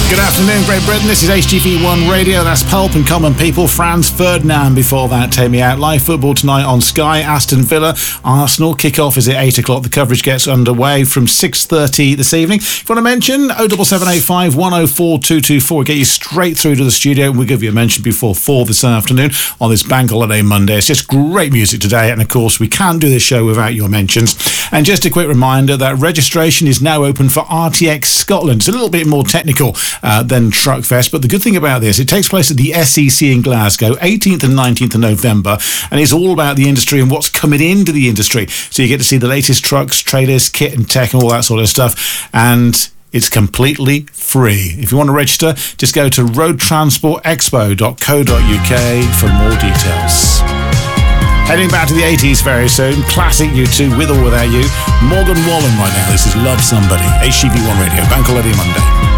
Good afternoon, Great Britain. This is HGV1 Radio. That's Pulp and Common People. Franz Ferdinand before that. Take Me Out. Live football tonight on Sky. Aston Villa, Arsenal. Kick-off is at 8 o'clock. The coverage gets underway from 6:30 this evening. If you want to mention, 07785 104 224. We'll get you straight through to the studio. We'll give you a mention before 4 this afternoon on this Bank Holiday Monday. It's just great music today. And, of course, we can't do this show without your mentions. And just a quick reminder that registration is now open for RTX Scotland. It's a little bit more technical than Truckfest, but the good thing about this, it takes place at the SEC in Glasgow, 18th and 19th of November, and it's all about the industry and what's coming into the industry. So you get to see the latest trucks, trailers, kit and tech and all that sort of stuff, and it's completely free. If you want to register, just go to roadtransportexpo.co.uk for more details. Heading back to the 80s very soon, classic U2, With or Without You. Morgan Wallen right now. This is Love Somebody. HGV1 Radio, Bank Holiday Monday.